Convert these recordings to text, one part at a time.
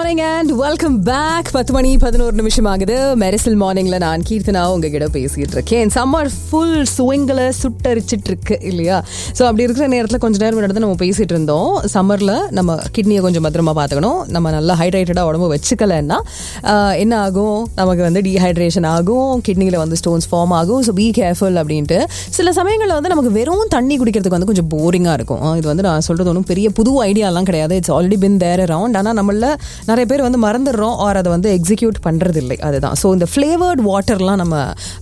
Morning and welcome back. 10 மணி 11 நிமிஷம் ஆகுது. மெரிசல் மார்னிங்ல நான் கீர்த்தனா உங்ககிட்ட பேசிட்டு இருக்கேன். சம்மர் ஃபுல் ஸ்விங்ல சுட்டரிச்சிட்டு இருக்கு இல்லையா? ஸோ அப்படி இருக்கிற நேரத்தில் கொஞ்ச நேரம் முன்னாடி நம்ம பேசிட்டு இருந்தோம். சம்மர்ல நம்ம கிட்னியை கொஞ்சம் பத்திரமா பார்த்துக்கணும். நம்ம நல்லா ஹைட்ரேட்டடா உடம்பு வச்சுக்கலன்னா என்ன ஆகும்? நமக்கு வந்து டீஹைட்ரேஷன் ஆகும், கிட்னியில் வந்து ஸ்டோன்ஸ் ஃபார்ம் ஆகும். ஸோ பி கேர்ஃபுல் அப்படின்ட்டு. சில சமயங்களில் வந்து நமக்கு வெறும் தண்ணி குடிக்கிறதுக்கு வந்து கொஞ்சம் போரிங்காக இருக்கும். இது வந்து நான் சொல்றது ஒன்றும் பெரிய புது ஐடியாலாம் கிடையாது. It's already bin there around. ஆனால் நம்மள நிறைய பேர் வந்து மறந்துடுறோம் ஆர் அதை வந்து எக்ஸிக்யூட் பண்றது இல்லை. அதுதான். ஸோ இந்த ஃப்ளேவர்ட் வாட்டர்லாம் நம்ம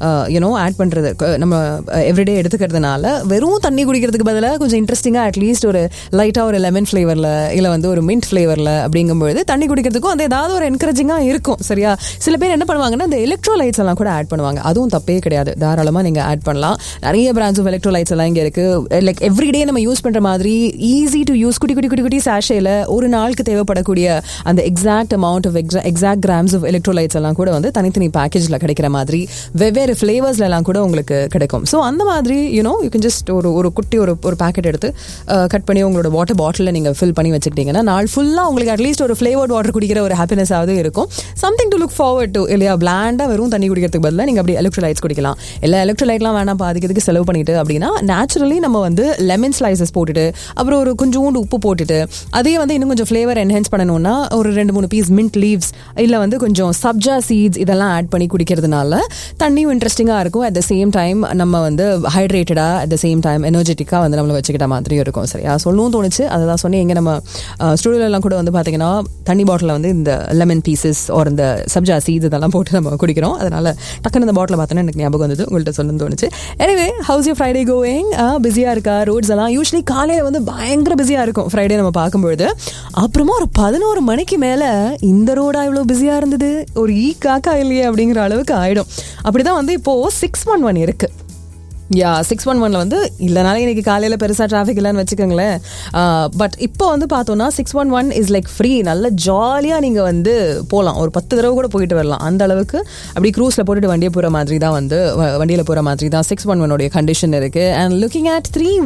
ஆட் பண்றது நம்ம எவ்ரிடே எடுத்துக்கிறதுனால வெறும் தண்ணி குடிக்கிறதுக்கு பதிலாக கொஞ்சம் இன்ட்ரெஸ்டிங்காக அட்லீஸ்ட் ஒரு லைட்டாக ஒரு லெமன் ஃப்ளேவரில் இல்லை வந்து ஒரு மின்ட் ஃப்ளேவரில் அப்படிங்கும்போது தண்ணி குடிக்கிறதுக்கும் வந்து ஏதாவது ஒரு என்கரேஜிங்காக இருக்கும். சரியா? சில பேர் என்ன பண்ணுவாங்கன்னா இந்த எலக்ட்ரோலைட்ஸ் எல்லாம் கூட ஆட் பண்ணுவாங்க. அதுவும் தப்பே கிடையாது. தாராளமாக நீங்கள் ஆட் பண்ணலாம். நிறைய பிராண்ட்ஸ் ஆஃப் எலக்ட்ரோலைட்ஸ் எல்லாம் இங்கே இருக்கு. லைக் எவ்ரிடே நம்ம யூஸ் பண்ற மாதிரி ஈஸி டு யூஸ் குட்டி குட்டி குட்டி குட்டி சாஷேல ஒரு நாளுக்கு தேவைப்படக்கூடிய அந்த exact amount of exact grams of electrolytes எல்லாம் கூட வந்து தனித்தனி பேக்கேஜ்ல கிடைக்கிற மாதிரி வெவ்வேறு ஃபிளேவர்ஸ்ல எல்லாம் கூட உங்களுக்கு கிடைக்கும். ஸோ அந்த மாதிரி யூ கேன் ஜஸ்ட் ஒரு குட்டி ஒரு பேக்கெட் எடுத்து கட் பண்ணி உங்களோட வாட்டர் பாட்டிலில் நீங்கள் ஃபில் பண்ணி வச்சுக்கிட்டீங்கன்னா நாள் ஃபுல்லாக உங்களுக்கு அட்லீஸ்ட் ஒரு ஃப்ளேவர்ட் வாட்டர் குடிக்கிற ஒரு ஹாப்பினஸ் ஆகுது இருக்கும். Something to look forward to இல்லையா? பிளாண்டா வெறும் தண்ணி குடிக்கிறதுக்கு பதிலாக நீங்கள் அப்படி எலக்ட்ரோலைட்ஸ் குடிக்கலாம். எல்லா எலக்ட்ரோலைட்லாம் வேணாம் பாதிக்கிறதுக்கு செலவு பண்ணிட்டு அப்படின்னா நேச்சுரலி நம்ம வந்து லெமன் ஸ்லைசஸ் போட்டுட்டு அப்புறம் ஒரு கொஞ்சோண்டு உப்பு போட்டுட்டு அதே வந்து இன்னும் கொஞ்சம் ஃப்ளேவர் என்ஹான்ஸ் பண்ணணும்னா ஒரு 2-3 பீஸ் மின்ட் லீவ்ஸ் இல்லை வந்து கொஞ்சம் சப்ஜா சீட்ஸ் இதெல்லாம் ஆட் பண்ணி குடிக்கிறதுனால தண்ணியும் இன்ட்ரெஸ்டிங்காக இருக்கும். அட் த சேம் டைம் நம்ம வந்து ஹைட்ரேட்டடாக அட் த சேம் டைம் எனர்ஜெட்டிக்காக வந்து நம்மளை வச்சுக்கிட்ட மாதிரியும் இருக்கும். சரியா? சொல்லவும் தோணுச்சு. அதை தான் சொன்னேன். எங்கே நம்ம ஸ்டூடியோலாம் கூட வந்து பார்த்தீங்கன்னா தண்ணி பாட்டிலில் வந்து இந்த லெமன் பீசஸ் ஒரு இந்த சப்ஜா சீட்ஸ் இதெல்லாம் போட்டு நம்ம குடிக்கிறோம். அதனால டக்குன்னு இந்த பாட்டில் பார்த்தோன்னா எனக்கு ஞாபகம் வந்தது. உங்கள்கிட்ட சொல்லணும்னு தோணுச்சு. Anyway, house you Friday going? பிஸியாக இருக்கா? ரோட்ஸ் எல்லாம் யூஸ்வலி காலையில் வந்து பயங்கர பிஸியாக இருக்கும் ஃப்ரைடே நம்ம பார்க்கும்பொழுது. அப்புறமா ஒரு 11 மணிக்கு மேலே இந்த ரோடா இவ்வளோ பிஸியாக இருந்தது, ஒரு காக்கா இல்லையே அப்படிங்கிற அளவுக்கு ஆயிடும். அப்படிதான் வந்து இப்போ 611 இருக்கு. 611 வந்து இல்லைனாலும் இன்னைக்கு காலையில் பெருசாக டிராஃபிக் இல்லைன்னு வச்சுக்கோங்களேன். பட் இப்போ வந்து பார்த்தோன்னா 611 இஸ் லைக் ஃப்ரீ. நல்ல ஜாலியாக நீங்கள் வந்து போகலாம். ஒரு 10 தடவை கூட போயிட்டு வரலாம். அந்த அளவுக்கு அப்படி க்ரூஸில் போட்டுட்டு வண்டியை போகிற மாதிரி தான் வந்து வண்டியில் போகிற மாதிரி தான் 611 கண்டிஷன் இருக்குது. அண்ட் லுக்கிங் அட்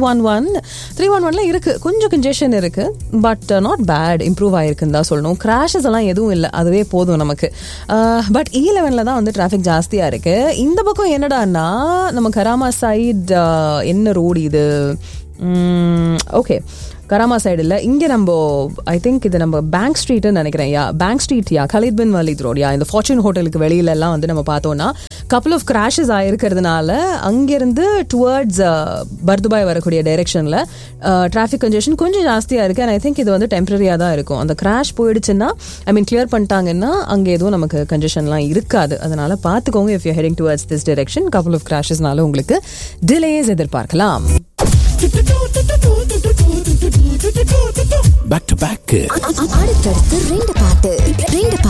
311 இருக்குது. கொஞ்சம் கன்ஜெஷன் இருக்குது. But not bad. இம்ப்ரூவ் ஆகிருக்குன்னு தான் சொல்லணும். கிராஷஸ் எல்லாம் எதுவும் இல்லை. அதுவே போதும் நமக்கு. பட் E11 தான் வந்து டிராஃபிக் ஜாஸ்தியாக இருக்குது. இந்த பக்கம் என்னடான்னா நம்ம கராமா என்ன ரோடு இது? ஓகே, கராமா சைடு இல்லை. இங்கே நம்ம ஐ திங்க் இது நம்ம பேங்க் ஸ்ட்ரீட்னு நினைக்கிறேன். Bank street Khalid bin Walid road. இந்த ஃபார்ச்சூன் ஹோட்டலுக்கு வெளியிலலாம் வந்து நம்ம பார்த்தோம்னா கப்புள் ஆஃப் கிராஷஸ் ஆயிருக்கிறதுனால அங்கேருந்து டுவர்ட்ஸ் பர்துபாய் வரக்கூடிய டைரெக்ஷனில் டிராஃபிக் கன்ஜெஷன் கொஞ்சம் ஜாஸ்தியாக இருக்குது. அண்ட் ஐ திங்க் இது வந்து டெம்பரரியாக தான் இருக்கும். அந்த கிராஷ் போயிடுச்சுன்னா கிளியர் பண்ணிட்டாங்கன்னா அங்கே எதுவும் நமக்கு கன்ஜெஷன்லாம் இருக்காது. அதனால் பார்த்துக்கோங்க. If you heading towards this direction couple of கிராஷஸ்னால உங்களுக்கு டிலேஸ் எதிர்பார்க்கலாம். பேக் டு பேக் அடுத்தடுத்து 2 பாட்டு